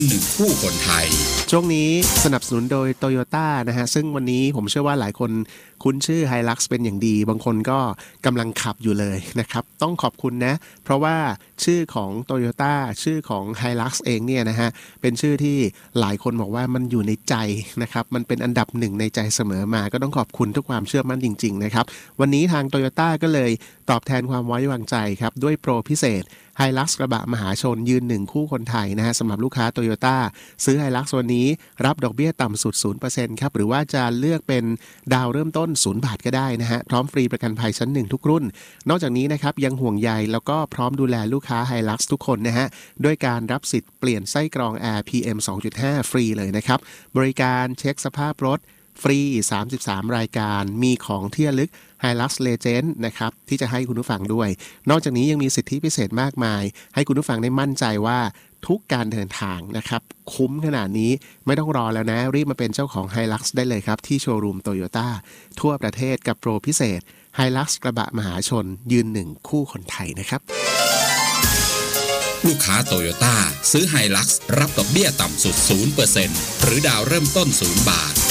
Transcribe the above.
หนึ่งคู่คนไทยช่วงนี้สนับสนุนโดย Toyota นะฮะซึ่งวันนี้ผมเชื่อว่าหลายคนคุ้นชื่อ Hilux เป็นอย่างดีบางคนก็กำลังขับอยู่เลยนะครับต้องขอบคุณนะเพราะว่าชื่อของ Toyota ชื่อของ Hilux เองเนี่ยนะฮะเป็นชื่อที่หลายคนบอกว่ามันอยู่ในใจนะครับมันเป็นอันดับหนึ่งในใจเสมอมาก็ต้องขอบคุณทุกความเชื่อมั่นจริงๆนะครับวันนี้ทาง Toyota ก็เลยตอบแทนความไว้วางใจครับด้วยโปรพิเศษHilux กระบะมหาชนยืนหนึ่งคู่คนไทยนะฮะสำหรับลูกค้า Toyota ซื้อ Hilux วันนี้รับดอกเบี้ยต่ำสุด 0% ครับหรือว่าจะเลือกเป็นดาวเริ่มต้น0 บาทก็ได้นะฮะพร้อมฟรีประกันภัยชั้น1ทุกรุ่นนอกจากนี้นะครับยังห่วงใยแล้วก็พร้อมดูแลลูกค้า Hilux ทุกคนนะฮะด้วยการรับสิทธิ์เปลี่ยนไส้กรองแอร์ PM 2.5 ฟรีเลยนะครับบริการเช็คสภาพรถฟรี33รายการมีของที่ระลึก Hilux Legend นะครับที่จะให้คุณผู้ฟังด้วยนอกจากนี้ยังมีสิทธิพิเศษมากมายให้คุณผู้ฟังได้มั่นใจว่าทุกการเดินทางนะครับคุ้มขนาดนี้ไม่ต้องรอแล้วนะรีบมาเป็นเจ้าของ Hilux ได้เลยครับที่โชว์รูม Toyota ทั่วประเทศกับโปรพิเศษ Hilux กระบะมหาชนยืนหนึ่งคู่คนไทยนะครับลูกค้า Toyota ซื้อ Hilux รับดอกเบี้ยต่ำสุด 0% หรือดาวเริ่มต้น0 บาท